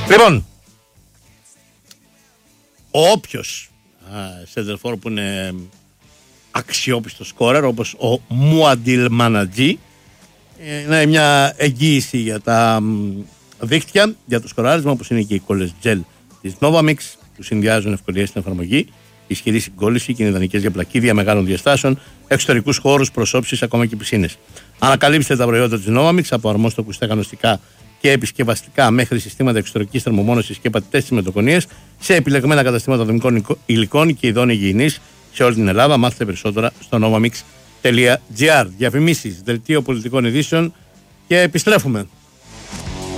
Λοιπόν, όποιος σεντερφόρ που είναι αξιόπιστο σκόρερ, όπως ο Μουαντιλ Μανατζή, είναι μια εγγύηση για τα δίχτυα, για το σκοράρισμα, όπως είναι και οι κόλλες gel της Novamix που συνδυάζουν ευκολίες στην εφαρμογή, ισχυρή συγκόλληση και είναι ιδανικές για πλακίδια μεγάλων διαστάσεων, εξωτερικούς χώρους, προσώψεις, ακόμα και πισίνες. Ανακαλύψτε τα προϊόντα της Novamix από αρμόστοκους στεγανοστικά και επισκευαστικά μέχρι συστήματα εξωτερικής θερμομόνωσης και πατητές συμμετοκονίες σε επιλεγμένα καταστήματα δομικών υλικών και ειδών υγιεινής σε όλη την Ελλάδα. Μάθετε περισσότερα στο novamix.gr. Διαφημίσεις, δελτίο πολιτικών ειδήσεων και επιστρέφουμε.